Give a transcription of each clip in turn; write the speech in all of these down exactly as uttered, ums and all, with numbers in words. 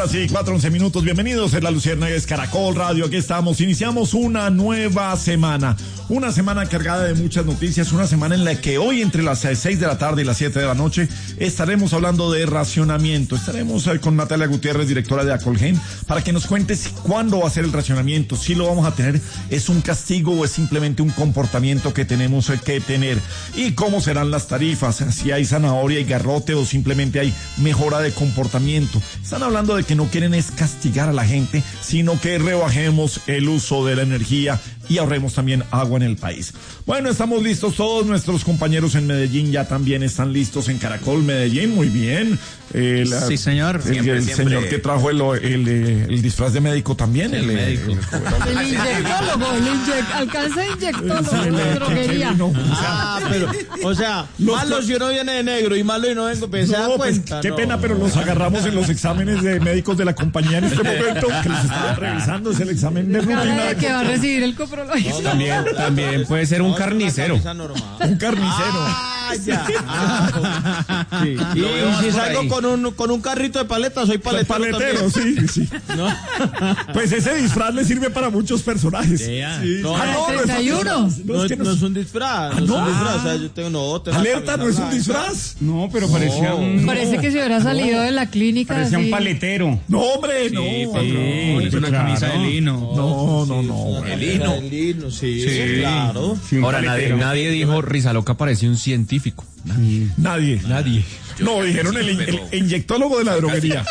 Ahora sí, cuatro once minutos, bienvenidos, es la Luciérnaga, es Caracol Radio, aquí estamos, iniciamos una nueva semana, una semana cargada de muchas noticias, una semana en la que hoy entre las seis de la tarde y las siete de la noche estaremos hablando de racionamiento, estaremos con Natalia Gutiérrez, directora de Acolgen, para que nos cuentes cuándo va a ser el racionamiento, si lo vamos a tener, es un castigo o es simplemente un comportamiento que tenemos que tener, y cómo serán las tarifas, si hay zanahoria y garrote o simplemente hay mejora de comportamiento. Están hablando de que no quieren es castigar a la gente, sino que rebajemos el uso de la energía y ahorremos también agua en el país. Bueno, estamos listos, todos nuestros compañeros en Medellín ya también están listos en Caracol Medellín, muy bien. Eh, la, sí, señor. El, siempre, el siempre. señor que trajo el, el, el, el disfraz de médico también. El, el médico. El, el inyectólogo, el inyect, alcanza inyectólogo sí, el, de droguería. No, ah, pero, o sea, los malo si uno viene de negro y malo y no vengo, pues, no, se da cuenta. Pues, qué no. pena, pero los agarramos en los exámenes de médicos de la compañía en este momento, que los estaban revisando, es el examen de rutina. Que va a recibir el coprológico. No, también, también puede ser un no, carnicero. Un carnicero. Ah, ya. Ah, sí. Y, y si salgo con un, con un carrito de paletas, soy paletero. Paletero, sí, sí. ¿No? Pues ese disfraz le sirve para muchos personajes. Yeah. Sí. No, ah, no, treinta y uno. No, es, no, es, no es un disfraz. No, no es un disfraz. O sea, yo tengo, no, tengo Alerta, no es un disfraz. No, pero parecía un. Parece que se hubiera salido no. de la clínica. Parecía así. un paletero. No, hombre, sí, no. Sí, es una claro. camisa de lino. No, no, no. El lino. El lino, sí, sí, claro. Sí, ahora nadie, nadie dijo Rizaloca parecía un científico. Nadie. Nadie. Nadie. No, dijeron el, el, el inyectólogo de la droguería.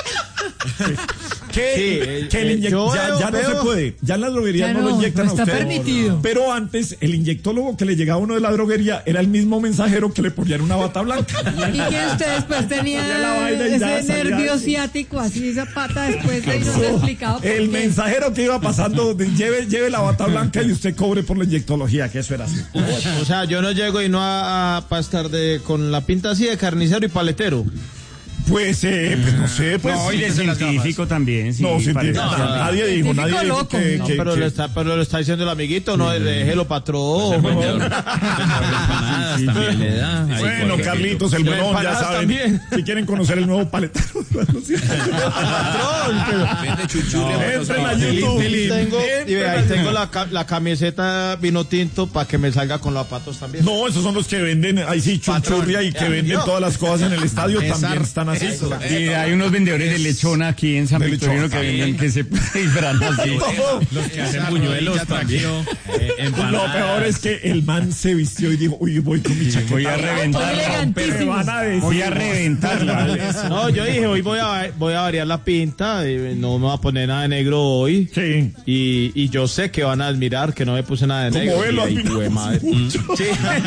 Que, sí, que el inyect... ya, veo, ya no veo. se puede, ya en la droguería ya no, no lo inyectan no está a usted. Permitido. Pero antes el inyectólogo que le llegaba a uno de la droguería era el mismo mensajero que le ponían una bata blanca. Y que usted después tenía ese nervio ciático, así esa pata después de irse explicado. El mensajero que iba pasando, lleve, lleve la bata blanca y usted cobre por la inyectología, que eso era así. O sea, yo no llego y no a, a para estar de, con la pinta así de carnicero y paletero. Pues, eh, pues no sé, pues. No, y de científico también, sí. No, científico. No, no, nadie dijo, nadie dijo que, no, que, pero, que... Le está, pero lo está diciendo el amiguito, no, sí. Déjelo patrón. Bueno, Carlitos, el buenón, ya saben. También. Si quieren conocer el nuevo paletero. Patrón, entren a YouTube. Ahí tengo la, la camiseta vino tinto para que me salga con los zapatos también. No, esos son los que venden, ahí sí, chunchurria y que venden todas las cosas en el estadio, también están así. Eso, y hay unos vendedores de lechona aquí en San Victorino que venden que se disfrazan así. Los que hacen buñuelos también. Eh, lo peor es que el man se vistió y dijo, uy, voy con mi chaqueta. Voy a reventarla. Pero van a decir, voy a reventarla. No, yo dije, hoy voy a, voy a variar la pinta, no me voy a poner nada de negro hoy. Sí. Y, y yo sé que van a admirar que no me puse nada de negro. Como él lo admira madre. Sí.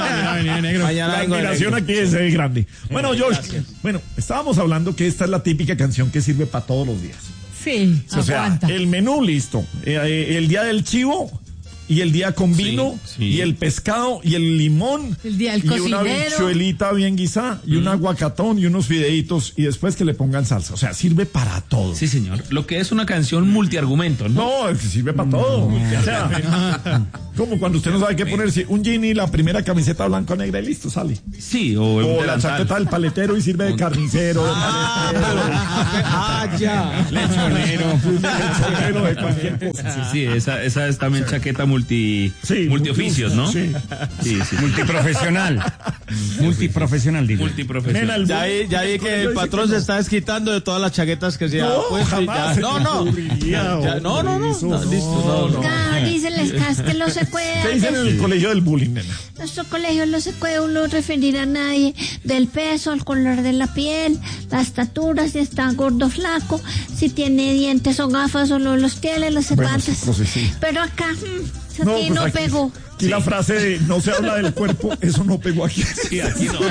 La admiración aquí es grande. Bueno, George, bueno, estábamos hablando que esta es la típica canción que sirve para todos los días. Sí, o sea, aguanta. El menú listo, eh, el día del chivo y el día con vino sí, sí. y el pescado y el limón el día del y cocinero. Una bichuelita bien guisada y mm. un aguacatón y unos fideitos y después que le pongan salsa, o sea, sirve para todo. Sí, señor, lo que es una canción multiargumento, ¿no? No, es que sirve para todo. No. O sea, como cuando usted no sabe qué ponerse un jean y la primera camiseta blanca o negra y listo, sale. Sí, o, o la chaqueta del paletero y sirve de carnicero, ah, de ah, ya. Lechonero. Lechonero de cualquier cosa. Sí, sí, esa, esa es también chaqueta multi, sí, multioficios, ¿no? Sí. Sí, sí. Multiprofesional. Multiprofesional, digo. Multiprofesional. Ya vi, ya vi que el patrón se está desquitando de todas las chaquetas que se ha puesto. No, no. No, no, no. No, no. Gary, se les casque los secuelas. ¿Qué dicen en el colegio del bullying, nena? Nuestro colegio no se puede uno referir a nadie del peso, el color de la piel, la estatura, si está gordo o flaco, si tiene dientes o gafas o no los tiene, los zapatos. Bueno, sí, sí. Pero acá, mmm, no, aquí pues no aquí, pegó. Aquí sí. La frase de no se habla del cuerpo, eso no pegó aquí. Sí, aquí no.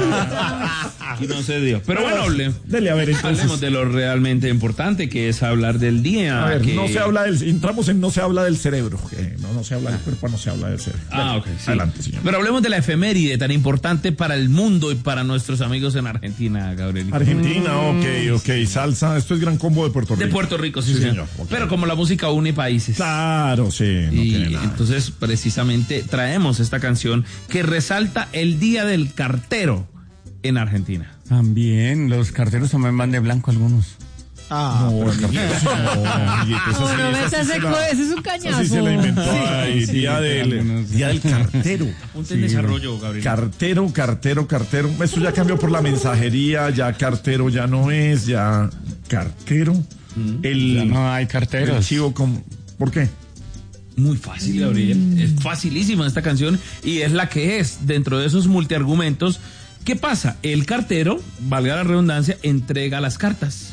Aquí no se dio. Pero bueno, hable, dele, a ver, entonces. Hablemos de lo realmente importante, que es hablar del día. A ver, que... no se habla del, entramos en no se habla del cerebro. Que no, no se habla del cuerpo, no se habla del cerebro. Ah, ok. Sí. Adelante, señor. Pero hablemos de la efeméride tan importante para el mundo y para nuestros amigos en Argentina, Gabriel. Argentina, ok, ok. Salsa, esto es Gran Combo de Puerto Rico. De Puerto Rico, sí, sí señor. señor. Okay. Pero como la música une países. Claro, sí. No y tiene nada. Entonces, precisamente, traemos esta canción que resalta el Día del Cartero en Argentina. También, los carteros también van de blanco algunos. Ah, No, el cartero sí, no, amiguito, esa No, sí- no esa me sí ese se co- la- ese es un esa cañazo. sí se la inventó Sí. ahí, día, del, día del cartero. Ponte en desarrollo, Gabriel. Cartero, cartero, cartero. Eso ya cambió por la mensajería, ya cartero ya no es, ya cartero. El, Ya no hay el carteros. chivo con... ¿Por qué? Muy fácil, Gabriel. Es facilísima esta canción y es la que es dentro de esos multiargumentos. ¿Qué pasa? El cartero, valga la redundancia, entrega las cartas.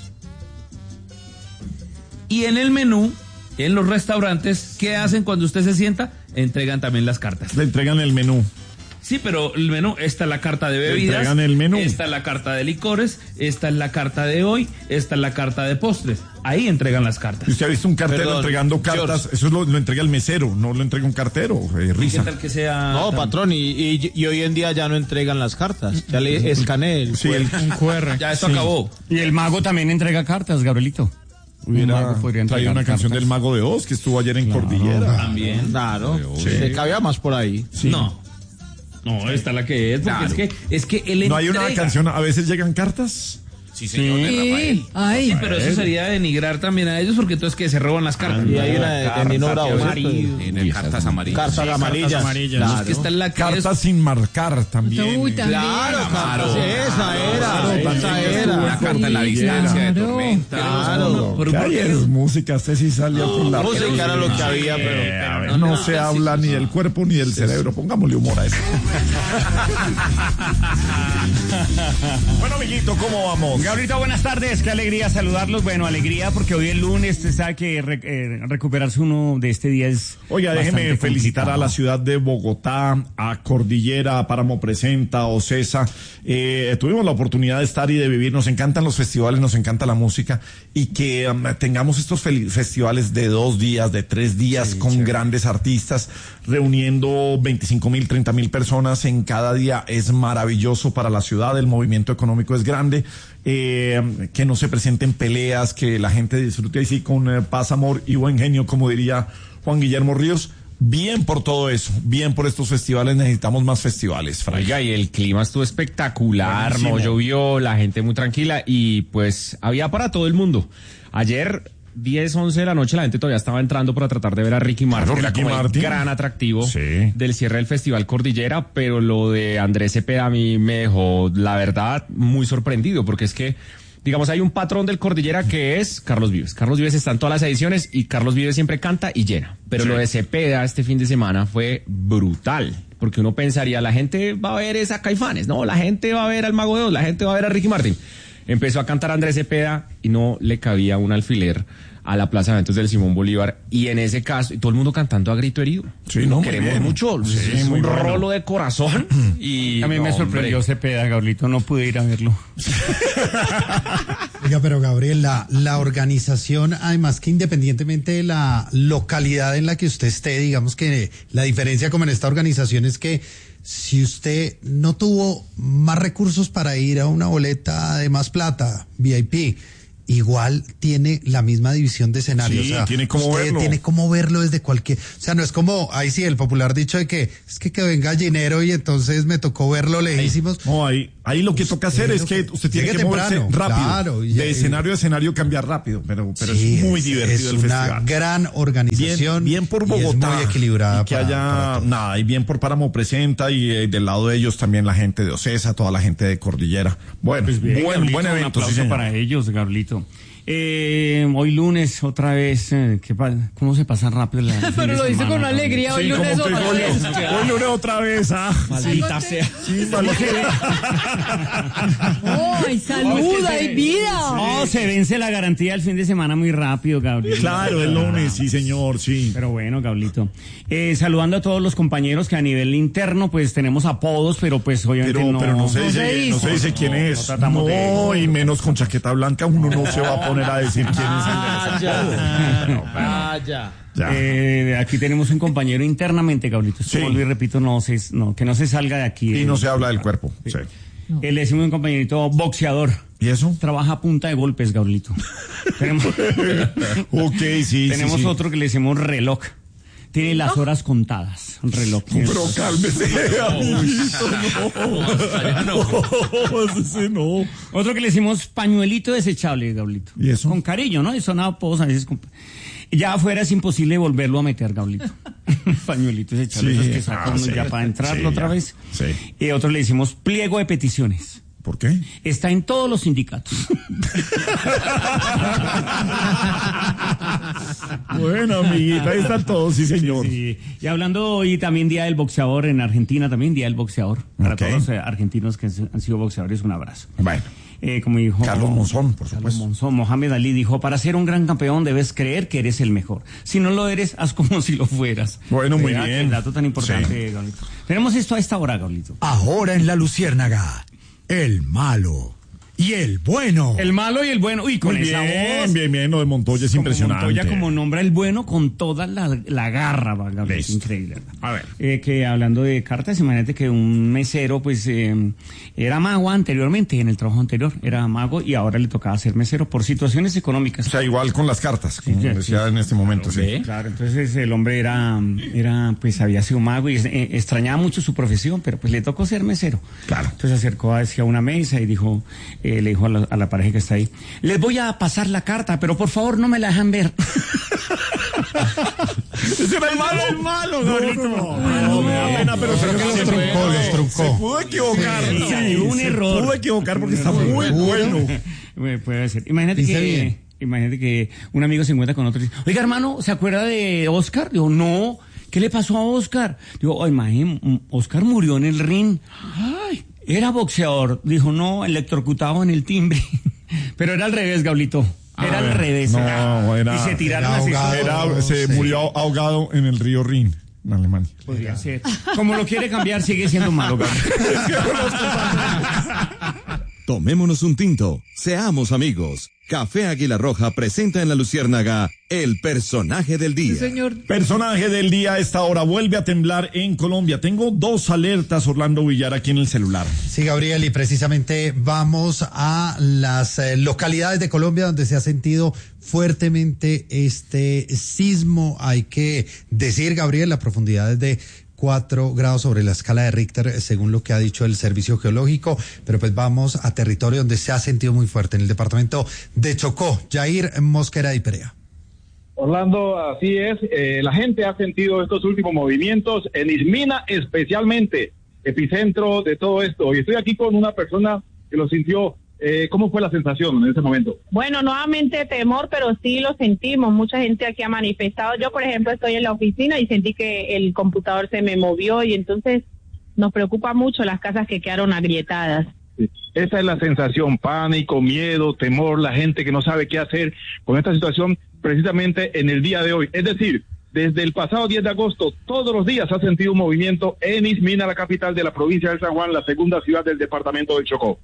Y en el menú, en los restaurantes, ¿qué hacen cuando usted se sienta? Entregan también las cartas. Le entregan el menú. Sí, pero el menú, esta es la carta de bebidas, entregan el menú. esta es la carta de licores, esta es la carta de hoy, esta es la carta de postres. Ahí entregan las cartas. Y usted ha visto un cartero Perdón, entregando cartas, George. eso lo, lo entrega el mesero, no lo entrega un cartero, eh, ¿Qué risa. tal que sea? No, tan- patrón, y, y, y hoy en día ya no entregan las cartas. Ya le escaneé el Sí, el- Un Q R. Ya esto acabó. Y el mago también entrega cartas, Gabrielito. Un mago Hubiera podría traído entregar una canción cartas. del Mago de Oz que estuvo ayer en Cordillera. También. Claro, Sí. se cabía más por ahí. Sí. No. No, esta es la que es, porque Claro. es que es que él ¿No hay una entrega. canción, a veces llegan cartas? Sí, señor, de Rafael. Sí, ay. Sí, pero eso sería denigrar también a ellos porque entonces que se roban las cartas. Y hay una de, de Nino Bravo, ¿cierto? Marido. Tiene cartas amarillas. Cartas amarillas. amarillas. No, Claro. es que esta es la que Cartas sin marcar también. Uy, también. Claro, Claro. cartas, esa era, Claro, esa también. era. Una carta en la distancia de Claro. tormenta. Claro. Pero ¿Qué ¿por hay qué? es música? Usted sí salió por la... Música era lo que había, Eh, pero... a ver, no no, le se hagas habla ni del cuerpo ni del cerebro. Pongámosle humor a eso. Bueno, amiguito, ¿cómo vamos? Gabrielito, buenas tardes, qué alegría saludarlos. Bueno, alegría porque hoy es lunes, usted sabe que re- eh, recuperarse uno de este día es. Oiga, déjeme bastante felicitar a la complicado. ciudad de Bogotá, a Cordillera, a Páramo Presenta, a Ocesa. Eh, tuvimos la oportunidad de estar y de vivir. Nos encantan los festivales, nos encanta la música y que um, tengamos estos fel- festivales de dos días, de tres días con grandes artistas, reuniendo veinticinco mil, treinta mil personas en cada día. Es maravilloso para la ciudad, el movimiento económico es grande. Eh, que no se presenten peleas, que la gente disfrute así con eh, paz, amor y buen genio, como diría Juan Guillermo Ríos. Bien por todo eso, bien por estos festivales, necesitamos más festivales, Fray. Oiga, y el clima estuvo espectacular, Buenísimo. no llovió, la gente muy tranquila y pues había para todo el mundo. Ayer, diez, once de la noche, la gente todavía estaba entrando para tratar de ver a Ricky Martin, Claro, que era Ricky como Martin. el gran atractivo Sí. del cierre del Festival Cordillera, pero lo de Andrés Cepeda a mí me dejó, la verdad, muy sorprendido, porque es que digamos, hay un patrón del Cordillera que es Carlos Vives. Carlos Vives está en todas las ediciones y Carlos Vives siempre canta y llena. Pero Sí. lo de Cepeda este fin de semana fue brutal. Porque uno pensaría, la gente va a ver esa Caifanes. No, la gente va a ver al Mago de Oz, la gente va a ver a Ricky Martin. Empezó a cantar Andrés Cepeda y no le cabía un alfiler a la Plaza de Eventos del Simón Bolívar. Y en ese caso, y todo el mundo cantando a grito herido. Sí, no, muy Queremos bien. mucho. Sí, es muy un bueno. rolo de corazón. Y A mí me no, sorprendió hombre. Cepeda, Gabrielito, no pude ir a verlo. Oiga, pero Gabriel, la, la organización, además que independientemente de la localidad en la que usted esté, digamos que la diferencia como en esta organización es que si usted no tuvo más recursos para ir a una boleta de más plata, V I P, igual tiene la misma división de escenarios. Sí, o sea, tiene cómo usted verlo. tiene cómo verlo desde cualquier... O sea, no es como, ahí sí, el popular dicho de que es que, que venga gallinero y entonces me tocó verlo lejísimos. No, ahí, ahí lo que toca hacer es que usted tiene llegue que moverse temprano, rápido. claro, y- de y- escenario a escenario cambiar rápido, pero, pero Sí, es muy divertido es el una festival. gran organización. Bien, bien por y Bogotá. es muy equilibrada. Y que para- haya para todos. nada, y bien por Páramo Presenta y eh, del lado de ellos también la gente de Ocesa, toda la gente de Cordillera. Bueno, Pues bien, buen, Gabrielito, buen un evento, sí, aplauso señor. para ellos, Gabrielito. Eh, hoy lunes, otra vez, eh, ¿qué pa- ¿cómo se pasa rápido la el fin Pero de lo dice semana, con Gabrielito? alegría. Hoy Sí, lunes como que otra hoy, vez. hoy lunes otra vez, ah. Maldita sea. Sí, maldita ¡Ay, salud! ¡Hay vida! No, se vence la garantía del fin de semana muy rápido, Gabriel. Claro, el lunes, sí, señor, sí. Pero bueno, Gablito. Eh, saludando a todos los compañeros que a nivel interno, pues tenemos apodos, pero pues obviamente Pero, no. pero no se No dice, se dice. no se dice quién No, es. no tratamos No, de- y menos con chaqueta blanca, uno no se va a poner a decir quién es Vaya, vaya. Ya. Eh, aquí tenemos un compañero internamente, Gablito. Sí. Vuelvo y repito, no, se, no, que no se salga de aquí. Y eh. no se habla del cuerpo. Sí. Él es un compañerito boxeador. ¿Y eso? Trabaja a punta de golpes, Gablito. tenemos Ok, sí, tenemos sí, sí. otro que le decimos reloj. tiene las horas contadas, un reloj. Pero cálmese, amiguito, no. No, ese no. Otro que le decimos pañuelito desechable, Gablito. ¿Y eso? Con cariño, ¿no? Eso nada, pues a veces con... Ya afuera es imposible volverlo a meter, Gablito. Pañuelito desechable, Sí. esos que sacan Ah, sí. ya para entrarlo Sí, otra ya. vez. Sí. Y otro le decimos pliego de peticiones. ¿Por qué? Está en todos los sindicatos. Bueno, amiguita, ahí están todos, sí, señor. Sí. Y hablando hoy también Día del Boxeador en Argentina, también Día del Boxeador. Para Ok. todos los eh, argentinos que han sido boxeadores, un abrazo. Bueno. Eh, como dijo Carlos Monzón, por Carlos supuesto. Monzón, Mohamed Ali dijo, para ser un gran campeón debes creer que eres el mejor. Si no lo eres, haz como si lo fueras. Bueno, muy ¿Verdad? bien. Qué dato tan importante, Sí. Gablito. Tenemos esto a esta hora, Gablito. Ahora en La Luciérnaga, el malo y el bueno. El malo y el bueno. Uy, con Muy esa bien, voz. bien, bien, lo de Montoya es Como impresionante. Montoya como nombra el bueno con toda la, la garra, Gablito. Es Listo. increíble. ¿Verdad? A ver. Eh, que hablando de cartas, imagínate que un mesero, pues, eh, era mago anteriormente, en el trabajo anterior, era mago y ahora le tocaba ser mesero por situaciones económicas. O sea, igual con las cartas, como Sí, sí, decía sí. en este momento, sí. Ve. Claro, entonces el hombre era, era, pues había sido mago y eh, extrañaba mucho su profesión, pero pues le tocó ser mesero. Claro. Entonces se acercó hacia una mesa y dijo, eh, le dijo a la, a la pareja que está ahí, les voy a pasar la carta, pero por favor no me la dejan ver. ¿Ese era el malo? El malo, No, Gablito. no, no, me da pena, pero Creo que los truncó, los truncó. Se pudo equivocar. Sí, Sí, un se error. pudo equivocar porque está muy bueno. Eh, Puede ser. Imagínate Dice que, bien. imagínate que un amigo se encuentra con otro y dice, oiga hermano, ¿se acuerda de Oscar? Digo, no. ¿Qué le pasó a Oscar? Digo, oh, imagínate, Oscar murió en el ring. Ay, era boxeador. Dijo, no, electrocutado en el timbre. Pero era al revés, Gablito. Era al revés. No, era- y se tiraron era así. ahogado. Era, se Sí. murió ahogado en el río Rin, en Alemania. Podría ser. Como lo quiere cambiar, sigue siendo malo, Gablito. Tomémonos un tinto, seamos amigos. Café Águila Roja presenta en La Luciérnaga el personaje del día. Sí, señor. Personaje del día a esta hora vuelve a temblar en Colombia. Tengo dos alertas, Orlando Villar, aquí en el celular. Sí, Gabriel, y precisamente vamos a las eh, localidades de Colombia donde se ha sentido fuertemente este sismo. Hay que decir, Gabriel, la profundidad es de cuatro grados sobre la escala de Richter, según lo que ha dicho el Servicio Geológico, pero pues vamos a territorio donde se ha sentido muy fuerte, en el departamento de Chocó. Jair Mosquera y Perea. Orlando, así es. Eh, la gente ha sentido estos últimos movimientos en Ismina, especialmente epicentro de todo esto. Y estoy aquí con una persona que lo sintió. Eh, ¿Cómo fue la sensación en ese momento? Bueno, nuevamente temor, pero sí lo sentimos. Mucha gente aquí ha manifestado. Yo, por ejemplo, estoy en la oficina y sentí que el computador se me movió y entonces nos preocupa mucho las casas que quedaron agrietadas. Sí. Esa es la sensación, pánico, miedo, temor, la gente que no sabe qué hacer con esta situación precisamente en el día de hoy. Es decir, desde el pasado diez de agosto, todos los días ha sentido un movimiento en Ismina, la capital de la provincia de San Juan, la segunda ciudad del departamento del Chocó.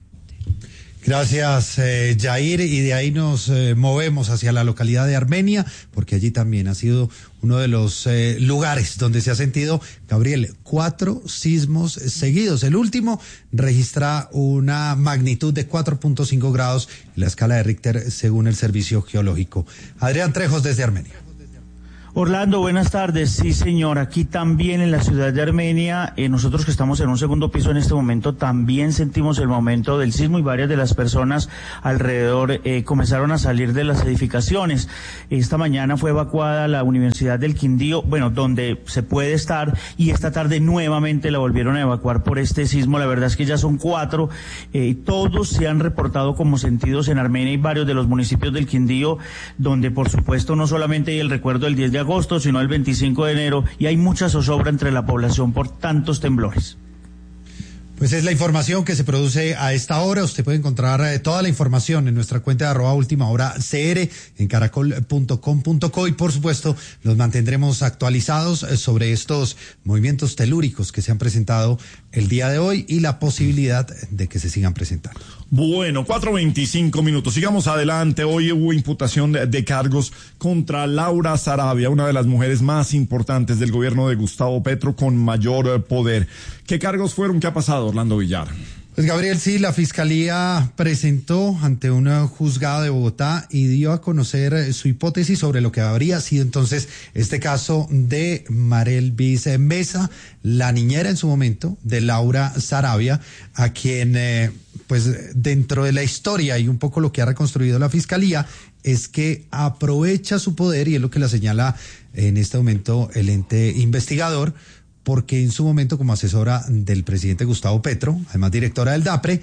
Gracias, eh, Jair, y de ahí nos eh, movemos hacia la localidad de Armenia, porque allí también ha sido uno de los eh, lugares donde se ha sentido, Gabriel, cuatro sismos seguidos. El último registra una magnitud de cuatro punto cinco grados en la escala de Richter, según el Servicio Geológico. Adrián Trejos desde Armenia. Orlando, buenas tardes. Sí, señor, aquí también en la ciudad de Armenia, eh, nosotros que estamos en un segundo piso en este momento, también sentimos el momento del sismo y varias de las personas alrededor eh, comenzaron a salir de las edificaciones. Esta mañana fue evacuada la Universidad del Quindío, bueno, donde se puede estar, y esta tarde nuevamente la volvieron a evacuar por este sismo. La verdad es que ya son cuatro, eh, todos se han reportado como sentidos en Armenia y varios de los municipios del Quindío, donde por supuesto no solamente hay el recuerdo del diez de agosto, sino el veinticinco de enero, y hay mucha zozobra entre la población por tantos temblores. Pues es la información que se produce a esta hora. Usted puede encontrar eh, toda la información en nuestra cuenta de arroba última hora C R en caracol punto com punto co, y por supuesto los mantendremos actualizados eh, sobre estos movimientos telúricos que se han presentado el día de hoy y la posibilidad de que se sigan presentando. Bueno, cuatro veinticinco minutos. Sigamos adelante. Hoy hubo imputación de, de cargos contra Laura Sarabia, una de las mujeres más importantes del gobierno de Gustavo Petro con mayor eh, poder. ¿Qué cargos fueron? ¿Qué ha pasado, Orlando Villar? Pues Gabriel, sí, la Fiscalía presentó ante un juzgado de Bogotá y dio a conocer su hipótesis sobre lo que habría sido entonces este caso de Marelvis Mesa, la niñera en su momento de Laura Sarabia, a quien eh, pues dentro de la historia y un poco lo que ha reconstruido la Fiscalía es que aprovecha su poder, y es lo que la señala en este momento el ente investigador, porque en su momento como asesora del presidente Gustavo Petro, además directora del DAPRE,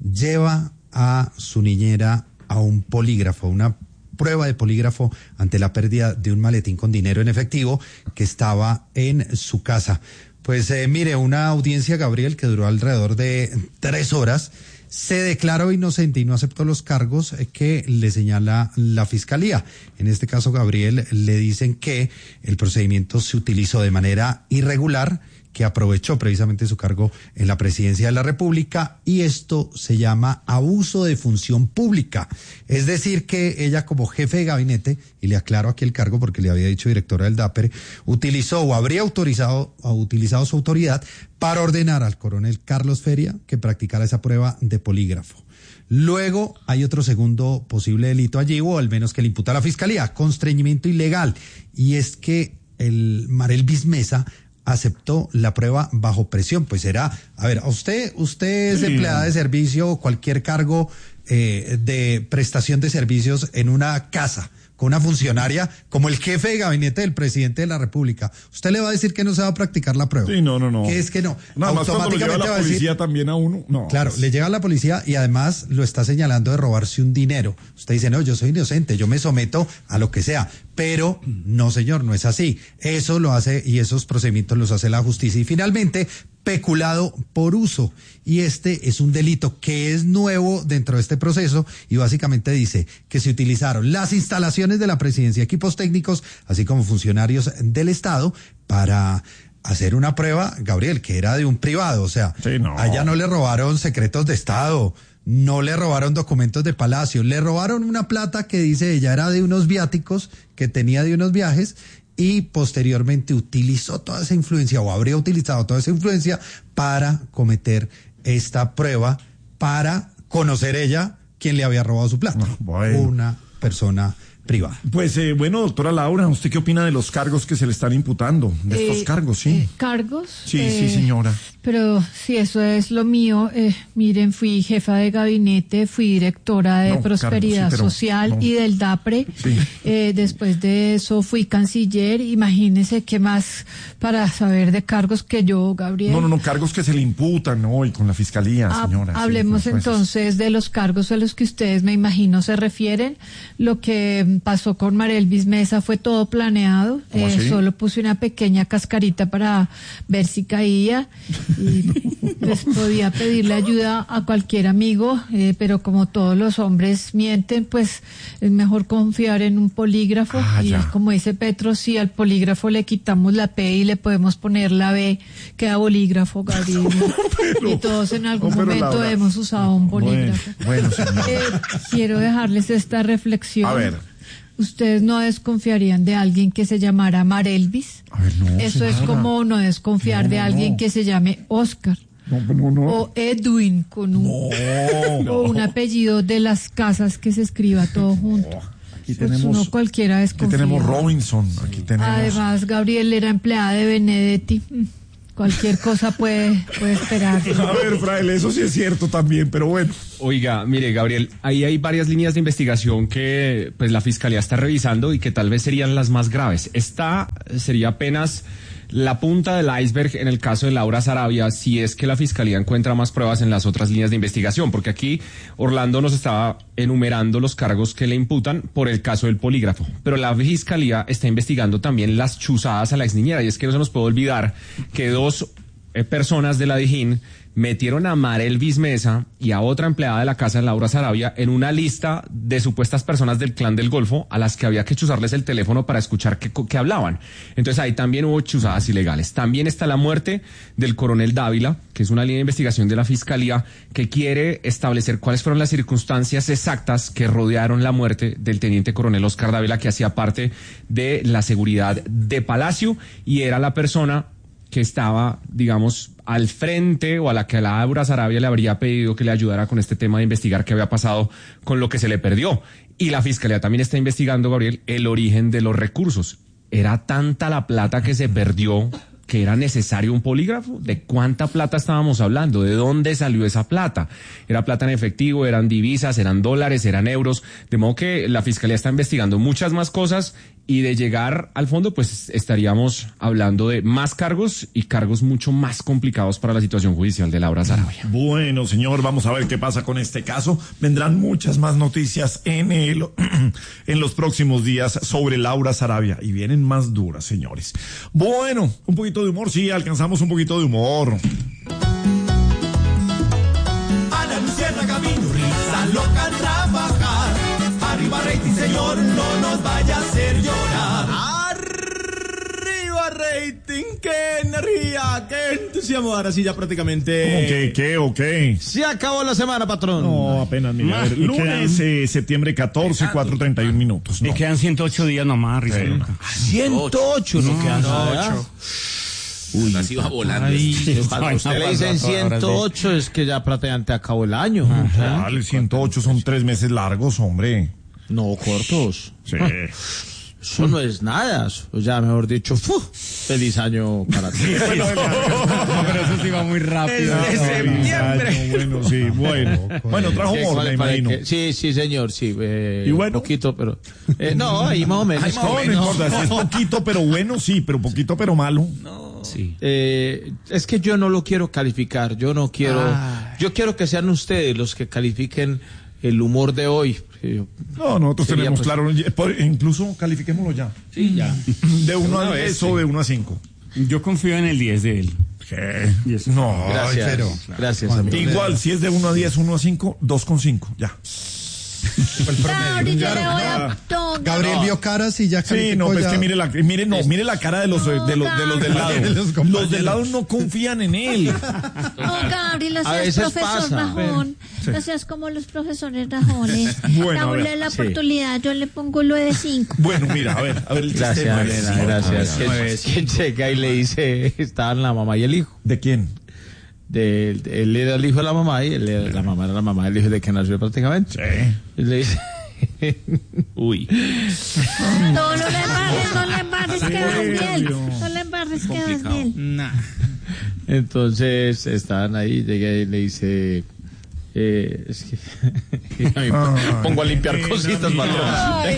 lleva a su niñera a un polígrafo, una prueba de polígrafo ante la pérdida de un maletín con dinero en efectivo que estaba en su casa. Pues eh, mire, una audiencia, Gabriel, que duró alrededor de tres horas, se declaró inocente y no aceptó los cargos que le señala la Fiscalía. En este caso, Gabriel, le dicen que el procedimiento se utilizó de manera irregular, que aprovechó precisamente su cargo en la presidencia de la República, y esto se llama abuso de función pública. Es decir, que ella como jefe de gabinete, y le aclaro aquí el cargo porque le había dicho directora del DAPRE, utilizó o habría autorizado o utilizado su autoridad para ordenar al coronel Carlos Feria que practicara esa prueba de polígrafo. Luego hay otro segundo posible delito allí, o al menos que le imputa a la Fiscalía, constreñimiento ilegal, y es que el Marelvis Mesa aceptó la prueba bajo presión. Pues era, a ver, a usted, usted es sí. empleada de servicio o cualquier cargo eh, de prestación de servicios en una casa con una funcionaria como el jefe de gabinete del presidente de la República. ¿Usted le va a decir que no se va a practicar la prueba? Sí, no, no, no. ¿Qué es que no? Nada más cuando lo lleva la policía decir, también a uno. No. Claro, le llega a la policía y además lo está señalando de robarse un dinero. Usted dice, no, yo soy inocente, yo me someto a lo que sea. Pero no, señor, no es así. Eso lo hace, y esos procedimientos los hace la justicia. Y finalmente, peculado por uso. Y este es un delito que es nuevo dentro de este proceso, y básicamente dice que se utilizaron las instalaciones de la presidencia, equipos técnicos, así como funcionarios del Estado, para hacer una prueba, Gabriel, que era de un privado. O sea, sí, no. allá no le robaron secretos de Estado, no le robaron documentos de Palacio, le robaron una plata que dice ella era de unos viáticos que tenía de unos viajes, y posteriormente utilizó toda esa influencia, o habría utilizado toda esa influencia para cometer esta prueba, para conocer ella quién le había robado su plata. Bueno. Una persona privada. Pues eh, bueno, doctora Laura, ¿usted qué opina de los cargos que se le están imputando? De eh, estos cargos, sí. Eh, ¿Cargos? Sí, eh, sí, señora. Pero si eso es lo mío, eh, miren, fui jefa de gabinete, fui directora de no, Prosperidad Carlos, sí, Social no. y del DAPRE. Sí. Eh, después de eso fui canciller. Imagínese qué más para saber de cargos que yo, Gabriel. No, no, no, cargos que se le imputan hoy con la Fiscalía, ah, señora. Hablemos sí, entonces de los cargos a los que ustedes, me imagino, se refieren. Lo que pasó con Marelvis Mesa fue todo planeado. Eh, solo puse una pequeña cascarita para ver si caía. Y pues podía pedirle ayuda a cualquier amigo, eh, pero como todos los hombres mienten, pues es mejor confiar en un polígrafo. Ah, y ya. Como dice Petro, si al polígrafo le quitamos la P y le podemos poner la B, queda bolígrafo, Gabriel. pero, y todos en algún no, momento Laura, hemos usado un bolígrafo. Bueno, bueno, eh, quiero dejarles esta reflexión. A ver. ¿Ustedes no desconfiarían de alguien que se llamara Marelvis? A ver, no, Eso señora. Es como no desconfiar no, de alguien no. que se llame Oscar. No, no, no. O Edwin con un no, o un apellido de las casas que se escriba todo junto. No. Aquí pues tenemos, uno cualquiera desconfía. Aquí tenemos Robinson, aquí tenemos. Además, Gabriel era empleada de Benedetti. Cualquier cosa puede, puede esperar. A ver, Fraile, eso sí es cierto también, pero bueno. Oiga, mire, Gabriel, ahí hay varias líneas de investigación que pues la Fiscalía está revisando y que tal vez serían las más graves. Esta sería apenas la punta del iceberg en el caso de Laura Sarabia, si es que la Fiscalía encuentra más pruebas en las otras líneas de investigación, porque aquí Orlando nos estaba enumerando los cargos que le imputan por el caso del polígrafo, pero la Fiscalía está investigando también las chuzadas a la exniñera, y es que no se nos puede olvidar que dos eh, personas de la Dijín metieron a Marelvis Mesa y a otra empleada de la casa de Laura Sarabia en una lista de supuestas personas del Clan del Golfo a las que había que chuzarles el teléfono para escuchar qué, qué hablaban. Entonces ahí también hubo chuzadas ilegales. También está la muerte del coronel Dávila, que es una línea de investigación de la Fiscalía que quiere establecer cuáles fueron las circunstancias exactas que rodearon la muerte del teniente coronel Oscar Dávila, que hacía parte de la seguridad de Palacio y era la persona que estaba, digamos, al frente o a la que Laura Sarabia le habría pedido que le ayudara con este tema de investigar qué había pasado con lo que se le perdió. Y la Fiscalía también está investigando, Gabriel, el origen de los recursos. ¿Era tanta la plata que se perdió que era necesario un polígrafo? ¿De cuánta plata estábamos hablando? ¿De dónde salió esa plata? ¿Era plata en efectivo? ¿Eran divisas? ¿Eran dólares? ¿Eran euros? De modo que la Fiscalía está investigando muchas más cosas y de llegar al fondo, pues estaríamos hablando de más cargos y cargos mucho más complicados para la situación judicial de Laura Sarabia. Bueno, señor, vamos a ver qué pasa con este caso. Vendrán muchas más noticias en el, en los próximos días sobre Laura Sarabia y vienen más duras, señores. Bueno, un poquito de humor, sí, alcanzamos un poquito de humor. A la Luciana camino, risa loca trabajar. Arriba rating, señor, no nos vaya a hacer llorar. Arriba rating, qué energía, qué entusiasmo. Ahora sí ya prácticamente. ¿Cómo que qué o qué? Se acabó la semana, patrón. No, apenas, mira, a ver, lunes, eh, septiembre catorce, cuatro treinta y un minutos. No. Y quedan ciento ocho días nomás, Risa. ciento ocho, no quedan nada. Uy, así va volando. Ay, cuando usted le dicen ciento ocho es que ya prácticamente acabó el año. Vale, ciento ocho son tres meses largos, hombre. No, cortos. Sí. Eso no es nada. O ya, mejor dicho, ¡fu! Feliz año para ti. Bueno, no, pero eso sí va muy rápido. Es de septiembre. Bueno, sí, bueno. Bueno, trajo humor, me imagino. Sí, sí, señor, sí. Eh, ¿Y bueno? Poquito, pero... Eh, no, ahí más o menos. Ay, no, no importa, si es poquito, pero bueno, sí, pero poquito, pero malo. No. Sí. Eh, es que yo no lo quiero calificar. Yo no quiero... Ay. Yo quiero que sean ustedes los que califiquen el humor de hoy. No, nosotros Sería, tenemos pues, claro, incluso califiquémoslo ya. Sí, ya. De uno a diez sí. o de uno a cinco. Yo confío en el diez de él. ¿Qué? No, gracias. Ay, pero, gracias, amigo. Igual, si es de uno a diez, uno a cinco, dos con cinco, ya. El promedio. Yo le voy a tocar. Gabriel vio caras y ya Sí, no, pues que mire la, mire, no, mire la cara de los, de los, de los del lado. Los del lado no confían en él. No, Gabriel, no A seas veces profesor pasa. Rajón. Sí. No seas como los profesores Rajones. Bueno, a Dámosle ver, la sí. oportunidad. Yo le pongo lo de cinco. Bueno, mira, a ver, a ver el Gracias, sistema. nena, Sí, gracias. a ver, a ver. ¿Quién, quién llega y le dice, estaban la mamá y el hijo? ¿De quién? De, de- él era el hijo de la mamá y él era- la mamá era la mamá del hijo de que nació prácticamente. Sí. Y le dice... Uy. No, no le embarres, no le embarres, que Daniel. No le embarres, que Daniel. Nah. Entonces estaban ahí, llega y le dice... Eh, es que y a mí me pongo a limpiar nena, cositas, mira. patrón. Ay,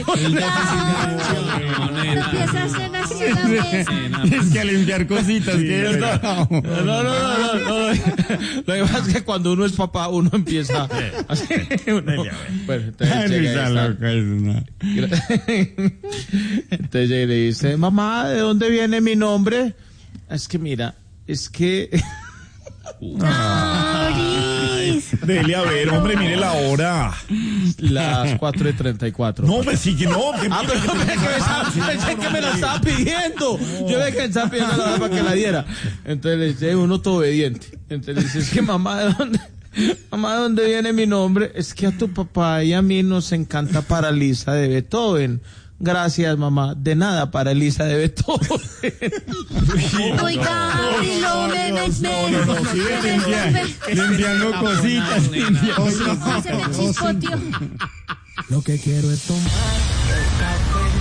no, no empieza a hacer así en la mesa. Es que a limpiar cositas, Sí, que pero- esto. No, no, no, no, no, no. Lo que pasa es que cuando uno es papá, uno empieza así. Uno, bueno, entonces llega y está- Entonces llega y le dice, mamá, ¿de dónde viene mi nombre? Es que mira, es que... Doris. Dele a ver, hombre, mire la hora. Las cuatro y treinta y cuatro. No, me sigue, no. Que Ah, pero pensé que me estaba- pensé que me la estaba pidiendo. Yo ve que estaba pidiendo la para que la diera. Entonces le dice, uno todo obediente. Entonces le dice, es que mamá, ¿de dónde? Mamá, ¿de dónde viene mi nombre? Es que a tu papá y a mí nos encanta Paralisa de Beethoven. Gracias, mamá. De nada, Paralisa de Beethoven. Uy, Gabriel, no me no, no, no, sí, Limpiando cositas. Se me chispoteó. Lo que quiero es tomar.